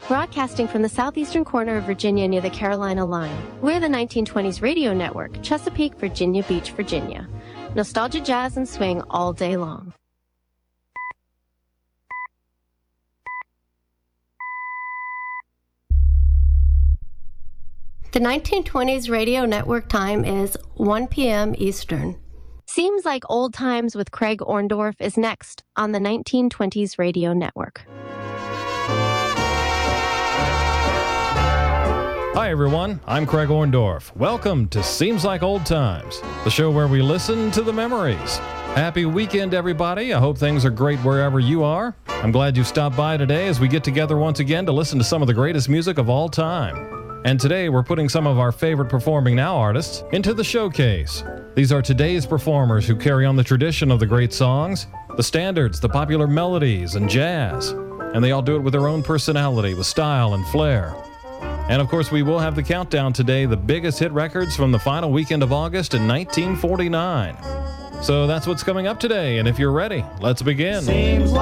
Broadcasting from the southeastern corner of Virginia near the Carolina line, we're the 1920s radio network, Chesapeake, Virginia Beach, Virginia. Nostalgia, jazz, and swing all day long. The 1920s radio network time is 1 p.m. Eastern. Seems Like Old Times with Craig Orndorff is next on the 1920s radio network. Hi everyone, I'm Craig Orndorff. Welcome to Seems Like Old Times, the show where we listen to the memories. Happy weekend everybody, I hope things are great wherever you are. I'm glad you stopped by today as we get together once again to listen to some of the greatest music of all time. And today we're putting some of our favorite performing now artists into the showcase. These are today's performers who carry on the tradition of the great songs, the standards, the popular melodies, and jazz. And they all do it with their own personality, with style and flair. And of course we will have the countdown today, the biggest hit records from the final weekend of August in 1949. So that's what's coming up today, and if you're ready, let's begin. Seems